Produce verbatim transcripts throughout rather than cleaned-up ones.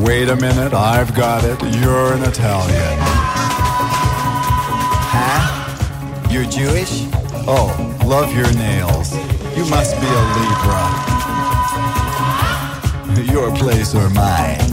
Wait a minute, I've got it. You're an Italian. Huh? You're Jewish? Oh, love your nails. You must be a Libra. Your place or mine.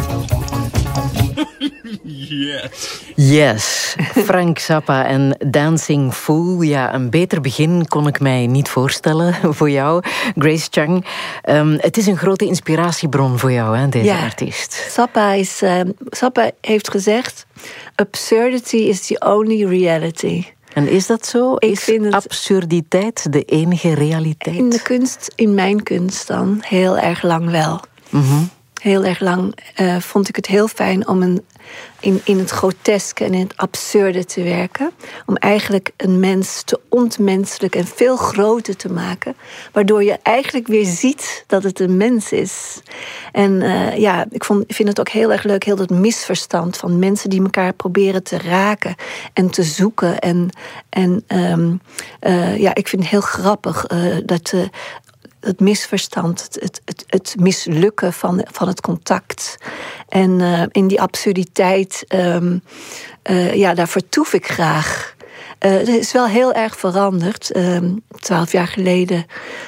Yes. Yes, Frank Zappa en Dancing Fool. Ja, een beter begin kon ik mij niet voorstellen voor jou, Grace Chung. Um, het is een grote inspiratiebron voor jou, hè, deze ja. artiest. Zappa, is, uh, Zappa heeft gezegd: absurdity is the only reality. En is dat zo? Ik is vind het absurditeit de enige realiteit? In de kunst, in mijn kunst dan, heel erg lang wel. Mm-hmm. Heel erg lang uh, vond ik het heel fijn om een, in, in het groteske en in het absurde te werken. Om eigenlijk een mens te ontmenselijken en veel groter te maken. Waardoor je eigenlijk weer ziet dat het een mens is. En uh, ja, ik vond, vind het ook heel erg leuk, heel dat misverstand van mensen die elkaar proberen te raken en te zoeken. En, en um, uh, ja, ik vind het heel grappig uh, dat... Uh, Het misverstand, het, het, het, het mislukken van, van het contact. En uh, in die absurditeit, um, uh, ja, daar vertoef ik graag. Uh, het is wel heel erg veranderd. Um, Twaalf jaar geleden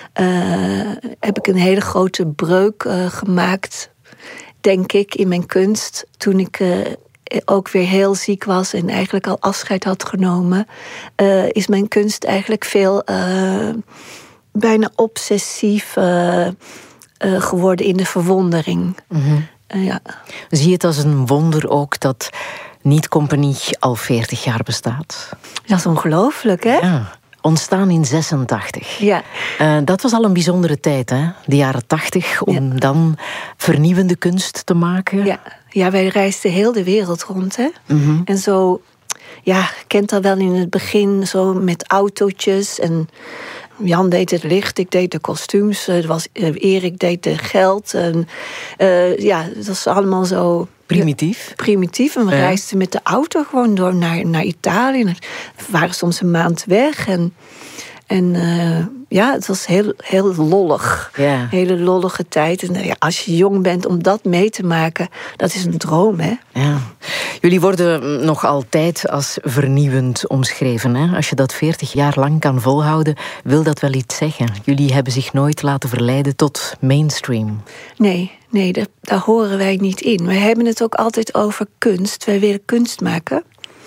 uh, heb ik een hele grote breuk uh, gemaakt, denk ik, in mijn kunst. Toen ik uh, ook weer heel ziek was en eigenlijk al afscheid had genomen, uh, is mijn kunst eigenlijk veel... Uh, bijna obsessief uh, uh, geworden in de verwondering. Mm-hmm. Uh, ja. Zie je het als een wonder ook dat Niet Compagnie al veertig jaar bestaat? Dat is ongelooflijk, hè? Ja. Ontstaan in zesentachtig. Ja. Uh, dat was al een bijzondere tijd, hè? De jaren tachtig, om ja. dan vernieuwende kunst te maken. Ja, ja, wij reisden heel de wereld rond, hè? Mm-hmm. En zo, ja, je kent dat wel in het begin, zo met autootjes en... Jan deed het licht, ik deed de kostuums, uh, was, uh, Erik deed de geld. En, uh, ja, dat was allemaal zo... Primitief. Primitief. En we ja. reisden met de auto gewoon door naar, naar Italië. We waren soms een maand weg. En, en uh, ja, het was heel, heel lollig. Ja. Hele lollige tijd. En uh, ja, als je jong bent, om dat mee te maken, dat is een droom, hè? Ja. Jullie worden nog altijd als vernieuwend omschreven, hè? Als je dat veertig jaar lang kan volhouden, wil dat wel iets zeggen. Jullie hebben zich nooit laten verleiden tot mainstream. Nee, nee, daar, daar horen wij niet in. Wij hebben het ook altijd over kunst. Wij willen kunst maken.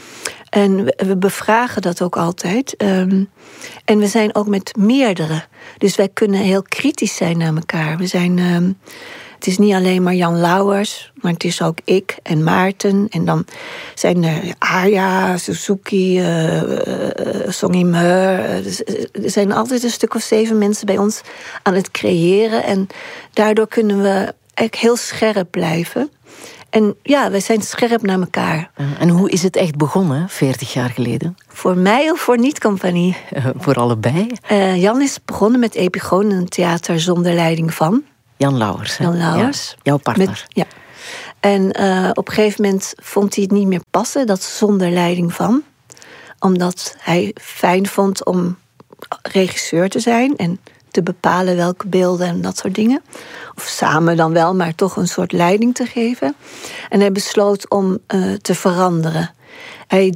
En we, we bevragen dat ook altijd. Um, en we zijn ook met meerdere. Dus wij kunnen heel kritisch zijn naar elkaar. We zijn... Um, Het is niet alleen maar Jan Lauwers, maar het is ook ik en Maarten. En dan zijn er Arja, Suzuki, uh, uh, Song Im-heur. Uh, er zijn altijd een stuk of zeven mensen bij ons aan het creëren. En daardoor kunnen we eigenlijk heel scherp blijven. En ja, wij zijn scherp naar elkaar. En hoe is het echt begonnen, veertig jaar geleden? Voor mij of voor Niet Compagnie? Uh, voor allebei. Uh, Jan is begonnen met Epigoon, een theater zonder leiding van... Jan Lauwers. Hè? Jan Lauwers. Ja, jouw partner. Met, ja. En uh, op een gegeven moment vond hij het niet meer passen, dat zonder leiding van. Omdat hij fijn vond om regisseur te zijn en te bepalen welke beelden en dat soort dingen. Of samen dan wel, maar toch een soort leiding te geven. En hij besloot om uh, te veranderen. Hij